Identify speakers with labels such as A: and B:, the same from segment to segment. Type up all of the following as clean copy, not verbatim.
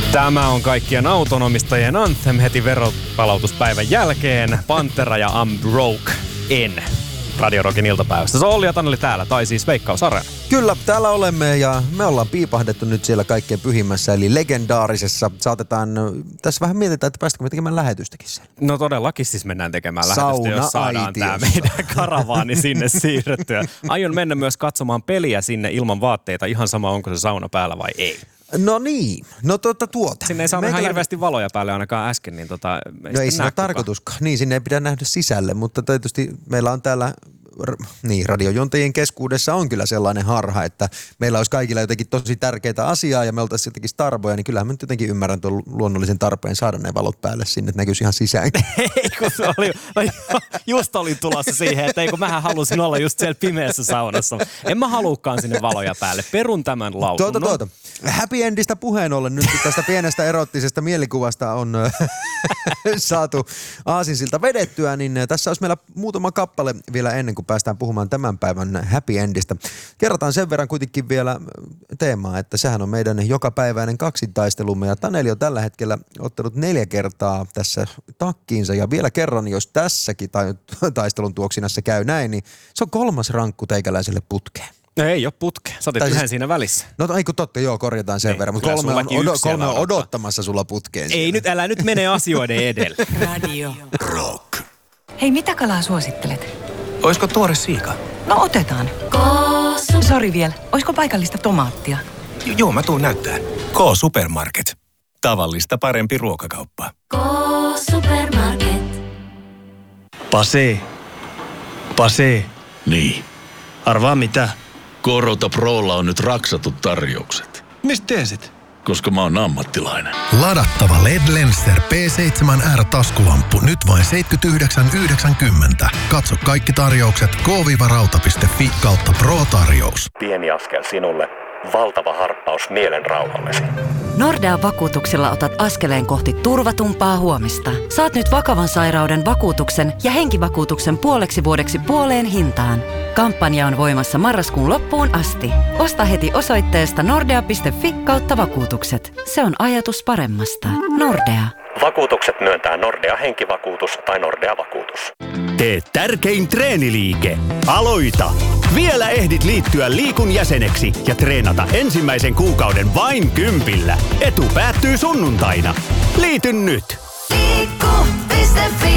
A: Tämä on kaikkien autonomistajien anthem heti veropalautuspäivän jälkeen. Pantera ja I'm Broke en Radio Rockin iltapäivästä. Se on Olli ja Taneli täällä, tai siis Veikkaus Areena.
B: Kyllä, täällä olemme ja me ollaan piipahdettu nyt siellä kaikkein pyhimmässä, eli legendaarisessa. Tässä vähän mietitään, että päästäkö me tekemään lähetystäkin siellä.
A: No todellakin siis mennään tekemään lähetystä, jos saadaan tämä meidän karavaani sinne siirrettyä. Aion mennä myös katsomaan peliä sinne ilman vaatteita, ihan sama onko se sauna päällä vai ei.
B: No niin, tuota.
A: Sinne ei saanut ihan hirveästi valoja päälle ainakaan äsken, niin
B: no ei se ole tarkoituskaan. Niin, sinne ei pidä nähdä sisälle, mutta tietysti meillä on täällä radiojuontajien keskuudessa on kyllä sellainen harha, että meillä olisi kaikilla jotenkin tosi tärkeitä asiaa ja me oltaisiin jotenkin starboja, niin kyllähän mä nyt jotenkin ymmärrän tuon luonnollisen tarpeen saada ne valot päälle sinne, että näkyisi ihan sisäänkin.
A: Ei, kun se oli, just olin tulossa siihen, että kun mähän halusin olla just siellä pimeässä saunassa. En mä haluukaan sinne valoja päälle. Perun tämän lausunnon.
B: Happy Endistä puheen ollen nyt tästä pienestä erottisesta mielikuvasta on saatu aasinsilta vedettyä, niin tässä olisi meillä muutama kappale vielä ennen kuin päästään puhumaan tämän päivän Happy Endistä. Kerrotaan sen verran kuitenkin vielä teemaa, että sehän on meidän jokapäiväinen kaksintaistelumme ja Taneli on tällä hetkellä ottanut 4 kertaa tässä takkiinsa ja vielä kerran, jos tässäkin taistelun tuoksinassa käy näin, niin se on 3. rankku teikäläiselle putkeen.
A: No ei ole putkea. Sä otit yhden siinä välissä.
B: No ei kun totta, joo, korjataan sen verran. Mutta 3 on odottamassa sulla putkeen.
A: Ei nyt, älä nyt mene asioiden edelle.
C: Radio Rock. Hei, mitä kalaa suosittelet?
D: Oisko tuore siika?
C: No otetaan. Sori vielä, oisko paikallista tomaattia?
D: Joo, mä tuun näyttään. K-Supermarket. Tavallista parempi ruokakauppa.
E: K-Supermarket.
F: Pase.
G: Niin.
F: Arvaa mitä?
G: Korota Prolla on nyt raksatut tarjoukset.
F: Mistä tiesit?
G: Koska mä oon ammattilainen.
H: Ladattava LED Lenster P7R-taskulamppu nyt vain 79,90. Katso kaikki tarjoukset k-rauta.fi/Pro-tarjous.
I: Pieni askel sinulle, valtava harppaus mielen rauhallesi.
J: Nordea Vakuutuksella otat askeleen kohti turvatumpaa huomista. Saat nyt vakavan sairauden vakuutuksen ja henkivakuutuksen puoleksi vuodeksi puoleen hintaan. Kampanja on voimassa marraskuun loppuun asti. Osta heti osoitteesta nordea.fi/vakuutukset. Se on ajatus paremmasta. Nordea.
I: Vakuutukset myöntää Nordea henkivakuutus tai Nordea vakuutus.
K: Tee tärkein treeniliike. Aloita! Vielä ehdit liittyä Liikun jäseneksi ja treenata ensimmäisen kuukauden vain 10. Etu päättyy sunnuntaina. Liity nyt!
E: Liikku.fi.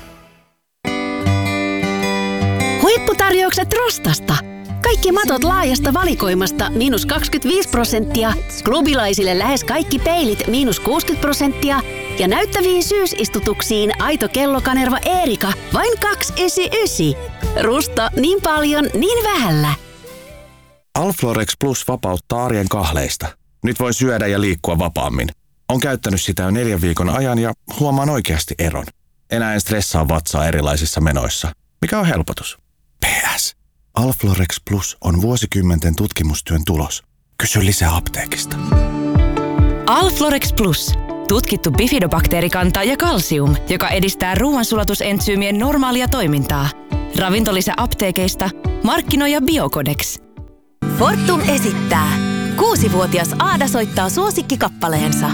L: Huipputarjoukset Rostasta. Kaikki matot laajasta valikoimasta -25%, klubilaisille lähes kaikki peilit -60% ja näyttäviin syysistutuksiin aito kellokanerva Eerika vain 299. Rusta niin paljon, niin vähällä.
M: Alflorex Plus vapauttaa arjen kahleista. Nyt voin syödä ja liikkua vapaammin. Olen käyttänyt sitä jo 4 viikon ajan ja huomaan oikeasti eron. Enää en stressaa vatsaa erilaisissa menoissa, mikä on helpotus. PS. Alflorex Plus on vuosikymmenten tutkimustyön tulos. Kysy lisää apteekista.
N: Alflorex Plus. Tutkittu bifidobakteerikanta ja kalsium, joka edistää ruoansulatusentsyymien normaalia toimintaa. Ravintolisä apteekeista. Markkinoija Biocodex.
O: Fortum esittää. 6-vuotias Aada soittaa suosikkikappaleensa.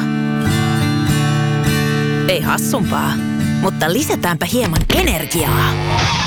O: Ei hassumpaa, mutta lisätäänpä hieman energiaa.